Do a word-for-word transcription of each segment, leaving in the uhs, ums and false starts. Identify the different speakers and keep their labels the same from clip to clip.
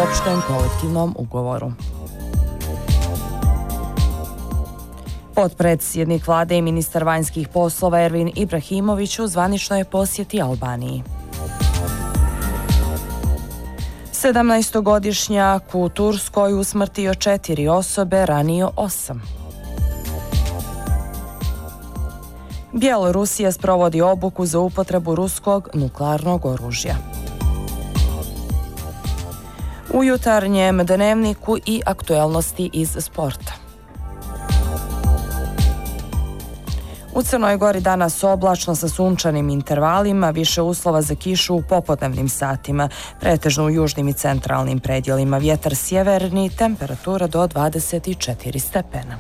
Speaker 1: opštem kolektivnom ugovoru. Potpredsjednik vlade i ministar vanjskih poslova Ervin Ibrahimović u zvaničnoj posjeti Albaniji. sedamnaestogodišnjak u Turskoj usmrtio četiri osobe, ranio osam. Bjelorusija sprovodi obuku za upotrebu ruskog nuklearnog oružja. U jutarnjem dnevniku i aktuelnosti iz sporta. U Crnoj Gori danas oblačno sa sunčanim intervalima, više uslova za kišu u popodnevnim satima, pretežno u južnim i centralnim predjelima, vjetar sjeverni, temperatura do dvadeset četiri stepena.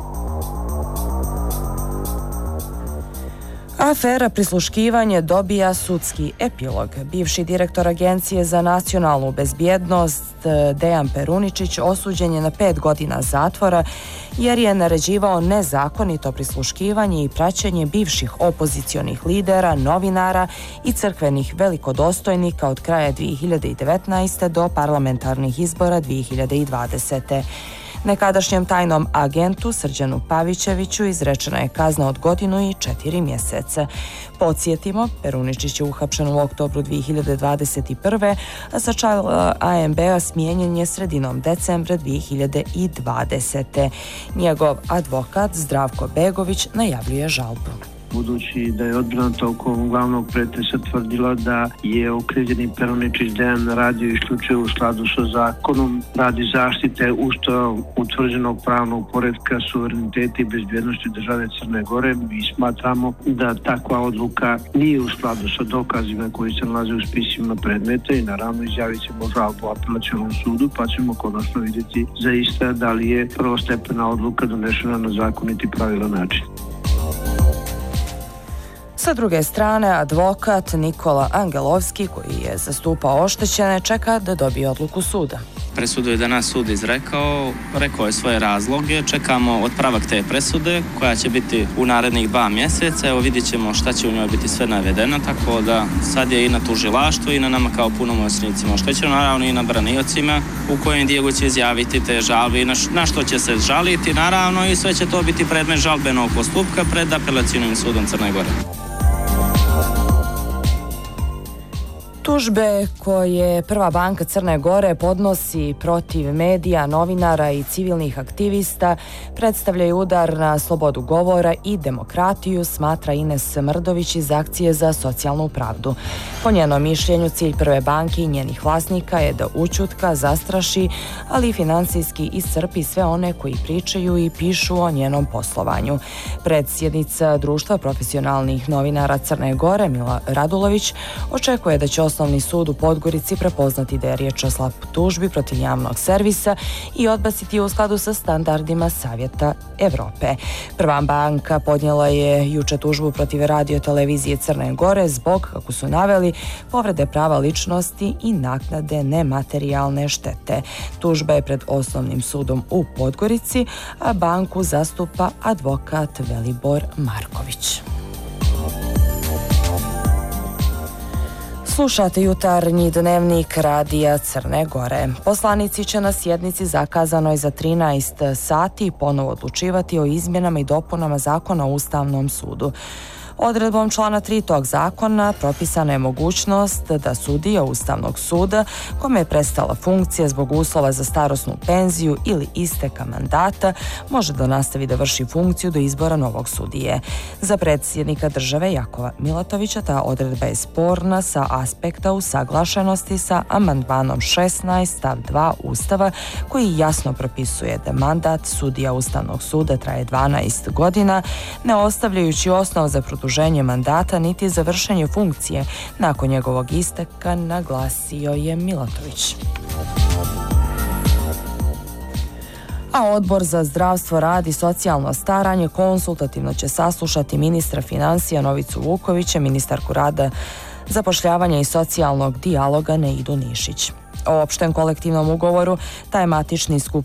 Speaker 1: Afera prisluškivanje dobija sudski epilog. Bivši direktor Agencije za nacionalnu bezbjednost Dejan Peruničić osuđen je na pet godina zatvora jer je naređivao nezakonito prisluškivanje i praćenje bivših opozicionih lidera, novinara i crkvenih velikodostojnika od kraja dvije hiljade devetnaeste. do parlamentarnih izbora dvije hiljade dvadesete. Nekadašnjem tajnom agentu Srđanu Pavićeviću izrečena je kazna od godinu i četiri mjeseca. Podsjetimo, Peruničić je uhapšen u oktobru dvije hiljade dvadeset prve. a sa čela A M B-a smijenjen je sredinom decembra dvije hiljade dvadesete. Njegov advokat Zdravko Begović najavljuje žalbu.
Speaker 2: Budući da je odbrana tokom glavnog pretresa tvrdila da je okrivljeni Peruničić Dejan radio isključivo u skladu sa zakonom radi zaštite Ustavom utvrđenog pravnog poretka, suvereniteta i bezbjednosti države Crne Gore, mi smatramo da takva odluka nije u skladu sa dokazima koji se nalaze u spisima predmeta i naravno izjavit ćemo žalbu apelacionom sudu, pa ćemo konačno vidjeti zaista da li je prvostepena odluka donešena na zakonit i pravilan način.
Speaker 1: Sa druge strane, advokat Nikola Angelovski, koji je zastupao oštećene, čeka da dobije odluku suda.
Speaker 3: Presudu je danas sud izrekao, rekao je svoje razloge, čekamo otpravak te presude koja će biti u narednih dva mjeseca, evo vidjet ćemo šta će u njoj biti sve navedeno, tako da sad je i na tužilaštvu i na nama kao punomoćnicima oštećeno, naravno i na braniocima u kojem dijelu će izjaviti te žalbe i na, na što će se žaliti, naravno i sve će to biti predmet žalbenog postupka pred apelacionim sudom Crne Gore.
Speaker 1: Tužbe koje Prva banka Crne Gore podnosi protiv medija, novinara i civilnih aktivista predstavljaju udar na slobodu govora i demokratiju, smatra Ines Mrdović iz Akcije za socijalnu pravdu. Po njenom mišljenju, cilj Prve banke i njenih vlasnika je da ućutka, zastraši, ali i financijski iscrpi sve one koji pričaju i pišu o njenom poslovanju. Predsjednica Društva profesionalnih novinara Crne Gore, Mila Radulović, očekuje da će Osnovni sud u Podgorici prepoznati da je riječ o slab tužbi protiv javnog servisa i odbaciti u skladu sa standardima Savjeta Evrope. Prva banka podnijela je juče tužbu protiv radio televizije Crne Gore zbog, kako su naveli, povrede prava ličnosti i naknade nematerijalne štete. Tužba je pred Osnovnim sudom u Podgorici, a banku zastupa advokat Velibor Marković. Slušate jutarnji dnevnik radija Crne Gore. Poslanici će na sjednici zakazanoj za trinaest sati ponovo odlučivati o izmjenama i dopunama Zakona o Ustavnom sudu. Odredbom člana tri tog zakona propisana je mogućnost da sudija Ustavnog suda, kome je prestala funkcija zbog uslova za starosnu penziju ili isteka mandata, može da nastavi da vrši funkciju do izbora novog sudije. Za predsjednika države Jakova Milatovića ta odredba je sporna sa aspekta usaglašenosti sa amandmanom šesnaest stav dva Ustava, koji jasno propisuje da mandat sudija Ustavnog suda traje dvanaest godina, ne ostavljajući osnov za produženje mandata niti za vršenje funkcije nakon njegovog isteka, naglasio je Milatović. A Odbor za zdravstvo, rad i socijalno staranje konsultativno će saslušati ministra financija Novicu Vukovića, ministarku rada, zapošljavanja i socijalnog dijaloga Neidu Nišić. O opštem kolektivnom ugovoru taj matični skup